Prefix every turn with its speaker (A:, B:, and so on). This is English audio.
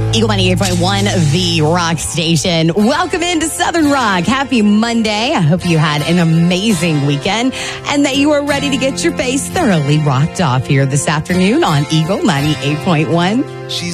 A: Eagle 98.1, the rock station. Welcome into Southern Rock. Happy Monday. I hope you had an amazing weekend and that you are ready to get your face thoroughly rocked off here this afternoon on Eagle 98.1.